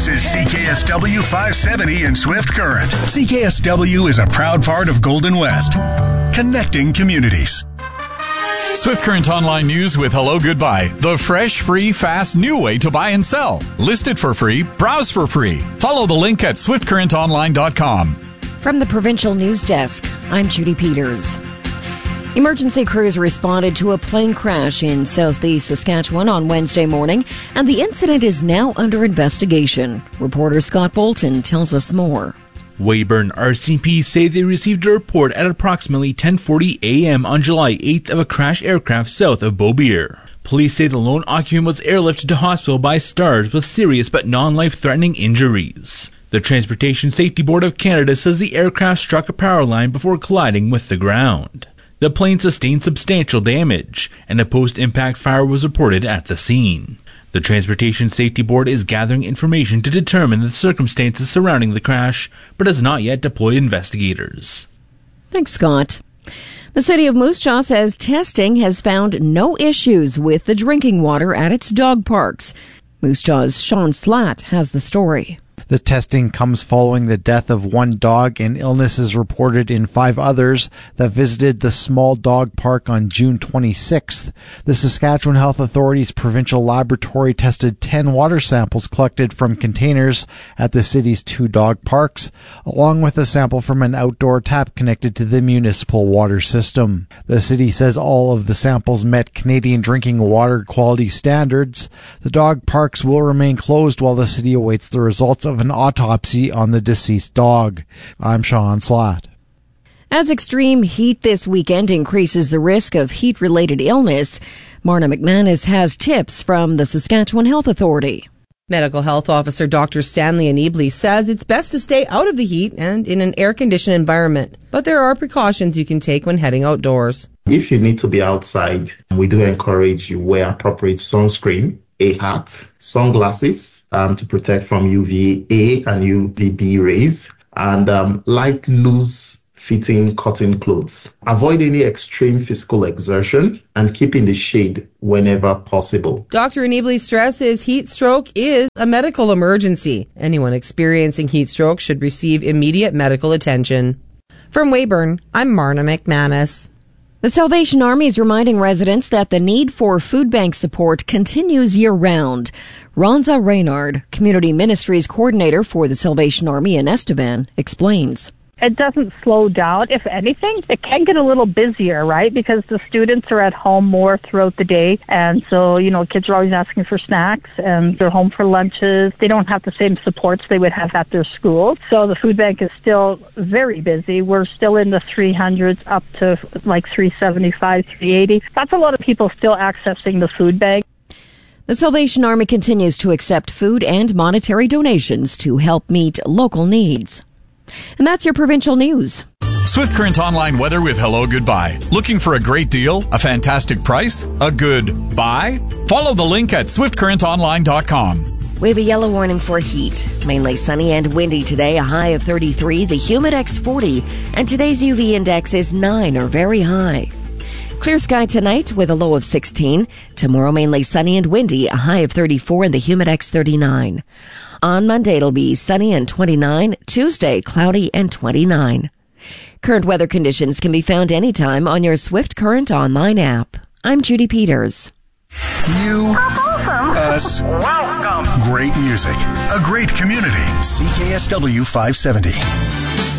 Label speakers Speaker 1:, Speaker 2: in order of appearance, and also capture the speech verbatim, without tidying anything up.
Speaker 1: This is C K S W five seventy in Swift Current. C K S W is a proud part of Golden West, connecting communities.
Speaker 2: Swift Current Online News with Hello Goodbye. The fresh, free, fast, new way to buy and sell. List it for free. Browse for free. Follow the link at swift current online dot com.
Speaker 3: From the Provincial News Desk, I'm Judy Peters. Emergency crews responded to a plane crash in southeast Saskatchewan on Wednesday morning, and the incident is now under investigation. Reporter Scott Bolton tells us more.
Speaker 4: Weyburn R C P say they received a report at approximately ten forty a.m. on July eighth of a crashed aircraft south of Beaubeer. Police say the lone occupant was airlifted to hospital by STARS with serious but non-life-threatening injuries. The Transportation Safety Board of Canada says the aircraft struck a power line before colliding with the ground. The plane sustained substantial damage, and a post-impact fire was reported at the scene. The Transportation Safety Board is gathering information to determine the circumstances surrounding the crash, but has not yet deployed investigators.
Speaker 3: Thanks, Scott. The city of Moose Jaw says testing has found no issues with the drinking water at its dog parks. Moose Jaw's Sean Slatt has the story.
Speaker 5: The testing comes following the death of one dog and illnesses reported in five others that visited the small dog park on June twenty-sixth. The Saskatchewan Health Authority's provincial laboratory tested ten water samples collected from containers at the city's two dog parks, along with a sample from an outdoor tap connected to the municipal water system. The city says all of the samples met Canadian drinking water quality standards. The dog parks will remain closed while the city awaits the results of an autopsy on the deceased dog. I'm Sean Slatt.
Speaker 3: As extreme heat this weekend increases the risk of heat-related illness, Marna McManus has tips from the Saskatchewan Health Authority.
Speaker 6: Medical Health Officer Doctor Stanley Aneebly says it's best to stay out of the heat and in an air-conditioned environment, but there are precautions you can take when heading outdoors.
Speaker 7: If you need to be outside, we do encourage you wear appropriate sunscreen, a hat, sunglasses, Um, to protect from U V A and U V B rays, and um, light, loose-fitting cotton clothes. Avoid any extreme physical exertion and keep in the shade whenever possible.
Speaker 6: Doctor Aneebly stresses heat stroke is a medical emergency. Anyone experiencing heat stroke should receive immediate medical attention. From Weyburn, I'm Marna McManus.
Speaker 3: The Salvation Army is reminding residents that the need for food bank support continues year-round. Ronza Reynard, Community Ministries Coordinator for the Salvation Army in Estevan, explains.
Speaker 8: It doesn't slow down. If anything, it can get a little busier, right? Because the students are at home more throughout the day. And so, you know, kids are always asking for snacks and they're home for lunches. They don't have the same supports they would have at their school. So the food bank is still very busy. We're still in the three hundreds up to like three seventy-five, three eighty. That's a lot of people still accessing the food bank.
Speaker 3: The Salvation Army continues to accept food and monetary donations to help meet local needs. And that's your provincial news.
Speaker 2: Swift Current Online weather with Hello Goodbye. Looking for a great deal? A fantastic price? A good buy? Follow the link at swift current online dot com.
Speaker 3: We have a yellow warning for heat. Mainly sunny and windy today, a high of thirty-three, the Humidex forty, and today's U V index is nine or very high. Clear sky tonight with a low of sixteen. Tomorrow mainly sunny and windy, a high of thirty-four and the Humidex thirty-nine. On Monday, it'll be sunny and twenty-nine. Tuesday, cloudy and twenty-nine. Current weather conditions can be found anytime on your Swift Current online app. I'm Judy Peters.
Speaker 1: You,
Speaker 9: awesome.
Speaker 1: us,
Speaker 9: welcome.
Speaker 1: Great music, a great community. C K S W five seventy.